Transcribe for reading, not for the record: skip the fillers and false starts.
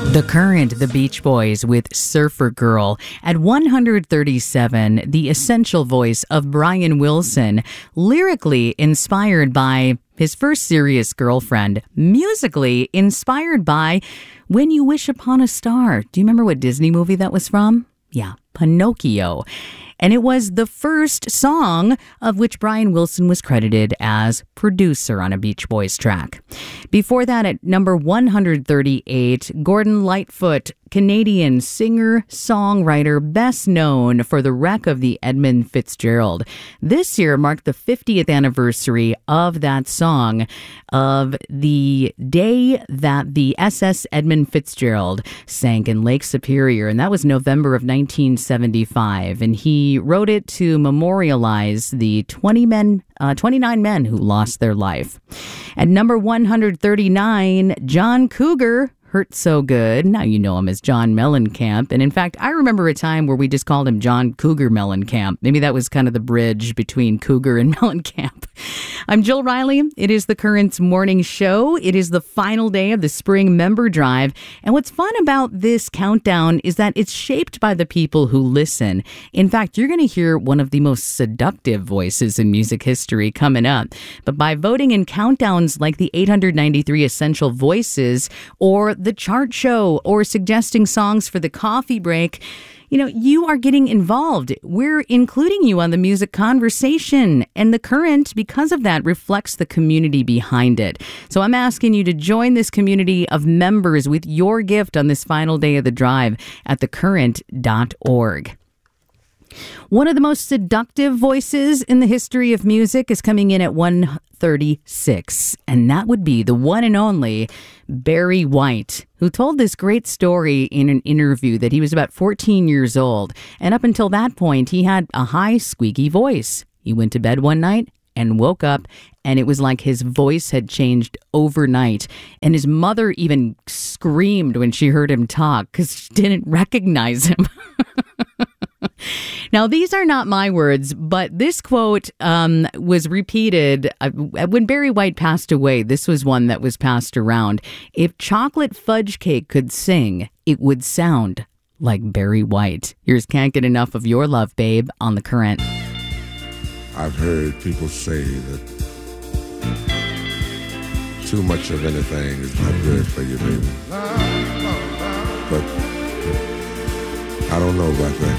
The Current, the Beach Boys with Surfer Girl. At 137, the essential voice of Brian Wilson, lyrically inspired by his first serious girlfriend, musically inspired by When You Wish Upon a Star. Do you remember what Disney movie that was from? Yeah, Pinocchio. And it was the first song of which Brian Wilson was credited as producer on a Beach Boys track. Before that, at number 138, Gordon Lightfoot, Canadian singer, songwriter, best known for the wreck of the Edmund Fitzgerald. This year marked the 50th anniversary of that song, of the day that the SS Edmund Fitzgerald sank in Lake Superior, and that was November of 1975. And he wrote it to memorialize the 29 men who lost their life. At number 139, John Cougar, Hurt So Good. Now you know him as John Mellencamp. And in fact, I remember a time where we just called him John Cougar Mellencamp. Maybe that was kind of the bridge between Cougar and Mellencamp. I'm Jill Riley. It is the Current's morning show. It is the final day of the spring member drive. And what's fun about this countdown is that it's shaped by the people who listen. In fact, you're going to hear one of the most seductive voices in music history coming up. But by voting in countdowns like the 893 Essential Voices or the chart show or suggesting songs for the coffee break, you know, you are getting involved. We're including you on the music conversation. And the Current, because of that, reflects the community behind it. So I'm asking you to join this community of members with your gift on this final day of the drive at thecurrent.org. One of the most seductive voices in the history of music is coming in at 136, and that would be the one and only Barry White, who told this great story in an interview that he was about 14 years old, and up until that point, he had a high, squeaky voice. He went to bed one night and woke up, and it was like his voice had changed overnight. And his mother even screamed when she heard him talk because she didn't recognize him. Now, these are not my words, but this quote was repeated when Barry White passed away. This was one that was passed around. If chocolate fudge cake could sing, it would sound like Barry White. Here's Can't Get Enough of Your Love, Babe, on The Current. I've heard people say that too much of anything is not good for you, baby. But I don't know about that.